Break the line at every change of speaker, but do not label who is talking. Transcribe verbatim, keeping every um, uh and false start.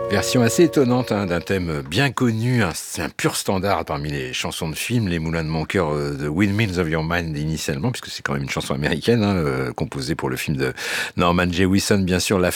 Version assez étonnante hein, d'un thème bien connu, hein, c'est un pur standard parmi les chansons de film, Les Moulins de mon cœur euh, de Windmills of Your Mind initialement, puisque c'est quand même une chanson américaine, hein, euh, composée pour le film de Norman Jewison, bien sûr, La